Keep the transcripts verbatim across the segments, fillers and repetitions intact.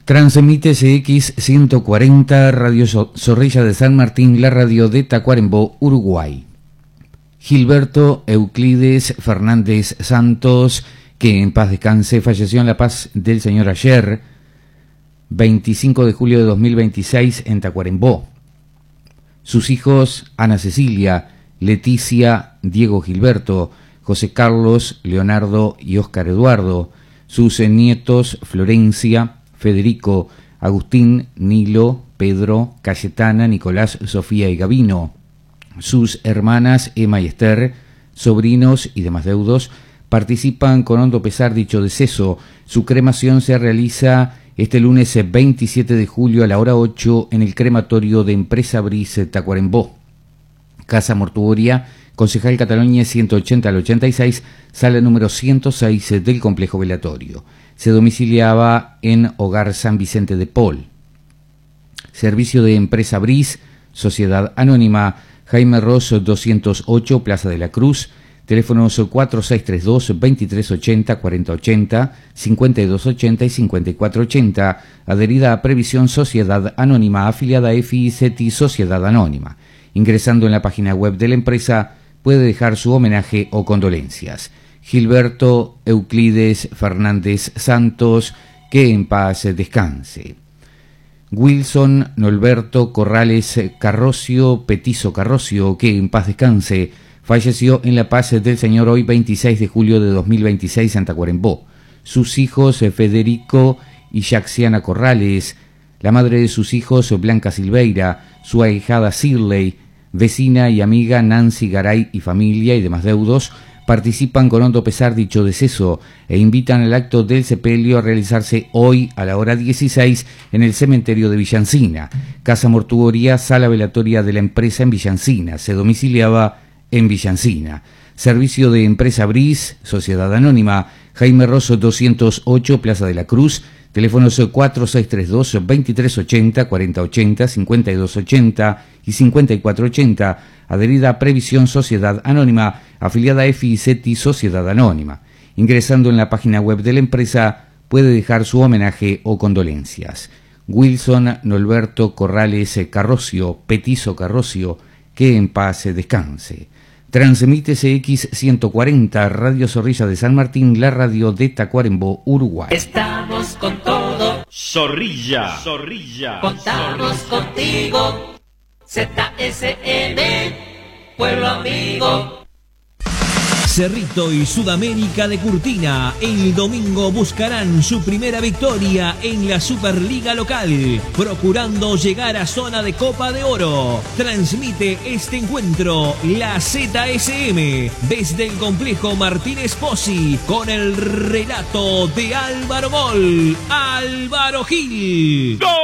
Transmite C X ciento cuarenta, Radio Zorrilla de San Martín, la radio de Tacuarembó, Uruguay. Gilberto Euclides Fernández Santos, que en paz descanse, falleció en La Paz del Señor ayer, veinticinco de julio de dos mil veintiséis, en Tacuarembó. Sus hijos, Ana Cecilia, Leticia, Diego Gilberto, José Carlos, Leonardo y Óscar Eduardo. Sus nietos, Florencia, Federico, Agustín, Nilo, Pedro, Cayetana, Nicolás, Sofía y Gabino. Sus hermanas, Emma y Esther, sobrinos y demás deudos, participan con hondo pesar dicho deceso. Su cremación se realiza este lunes veintisiete de julio a la hora ocho en el crematorio de Empresa Bris Tacuarembó. Casa Mortuoria, Concejal Cataluña ciento ochenta al ochenta y seis, sala número ciento seis del complejo velatorio. Se domiciliaba en Hogar San Vicente de Paul. Servicio de Empresa Bris, Sociedad Anónima, Jaime Ross doscientos ocho, Plaza de la Cruz. Teléfonos cuatro seis tres dos, veintitrés ochenta, cuarenta ochenta, cincuenta y dos ochenta y cincuenta y cuatro ochenta. Adherida a Previsión Sociedad Anónima, afiliada a F I C E T I Sociedad Anónima. Ingresando en la página web de la empresa, puede dejar su homenaje o condolencias. Gilberto Euclides Fernández Santos, que en paz descanse. Wilson Norberto Corrales Carrocio Petizo Carrocio, que en paz descanse, falleció en La Paz del Señor hoy veintiséis de julio de dos mil veintiséis en Tacuarembó. Sus hijos, Federico y Jaxiana Corrales, la madre de sus hijos, Blanca Silveira, su ahijada Shirley, vecina y amiga Nancy Garay y familia y demás deudos, participan con hondo pesar dicho deceso e invitan al acto del sepelio a realizarse hoy a la hora dieciséis en el cementerio de Villancina. Casa Mortuoria, sala velatoria de la empresa en Villancina. Se domiciliaba en Villancina. Servicio de Empresa Bris, Sociedad Anónima, Jaime Rosso doscientos ocho, Plaza de la Cruz. Teléfonos cuatro seis tres dos, veintitrés ochenta, cuarenta ochenta, cincuenta y dos ochenta y cincuenta y cuatro ochenta. Adherida a Previsión Sociedad Anónima, afiliada a F I C E T I Sociedad Anónima. Ingresando en la página web de la empresa, puede dejar su homenaje o condolencias. Wilson Norberto Corrales Carrocio, Petizo Carrocio, que en paz descanse. Transmite C X ciento cuarenta, Radio Zorrilla de San Martín, la radio de Tacuarembó, Uruguay. Estamos con todo. Zorrilla, Zorrilla. Contamos contigo. Z S M, pueblo amigo. Cerrito y Sudamérica de Curtina el domingo buscarán su primera victoria en la Superliga local, procurando llegar a zona de Copa de Oro. Transmite este encuentro la Z S M desde el complejo Martínez Pozzi con el relato de Álvaro Gol, Álvaro Gil. ¡Gol!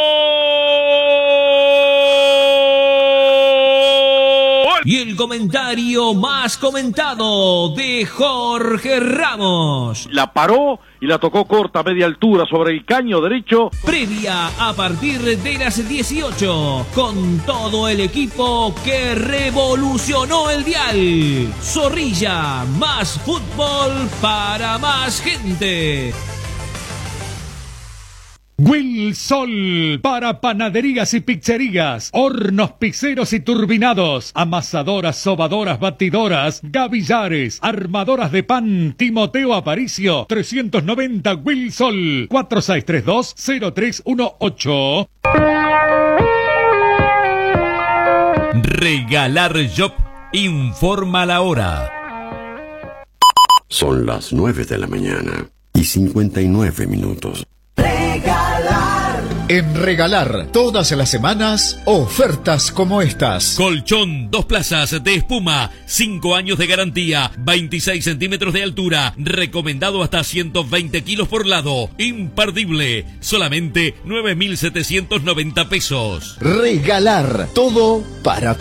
Y el comentario más comentado de Jorge Ramos. La paró y la tocó corta a media altura sobre el caño derecho. Previa a partir de las dieciocho, con todo el equipo que revolucionó el dial. Zorrilla, más fútbol para más gente. Wilsol, para panaderías y pizzerías, hornos pizzeros y turbinados, amasadoras, sobadoras, batidoras, gavillares, armadoras de pan. Timoteo Aparicio, trescientos noventa Wilsol, cuatro seis tres dos, cero tres uno ocho. Regalar Shop informa la hora. Son las nueve de la mañana y cincuenta y nueve minutos. En Regalar, todas las semanas, ofertas como estas. Colchón, dos plazas de espuma, cinco años de garantía, veintiséis centímetros de altura, recomendado hasta ciento veinte kilos por lado, imperdible, solamente nueve mil setecientos noventa pesos. Regalar, todo para